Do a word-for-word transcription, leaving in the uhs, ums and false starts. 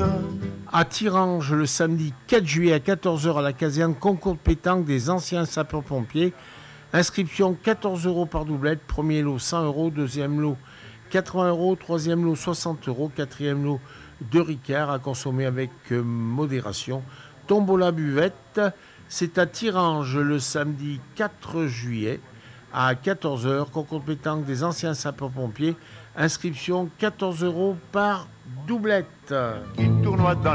À Tirange, le samedi quatre juillet à quatorze heures à la caserne, concours de pétanque des anciens sapeurs-pompiers. Inscription quatorze euros par doublette, premier lot cent euros, deuxième lot quatre-vingts euros, troisième lot soixante euros, quatrième lot deux Ricard à consommer avec euh, modération. Tombola buvette, c'est à Tirange le samedi quatre juillet à quatorze heures, concours de pétanque des anciens sapeurs-pompiers. Inscription quatorze euros par doublette. Qui tournoie dans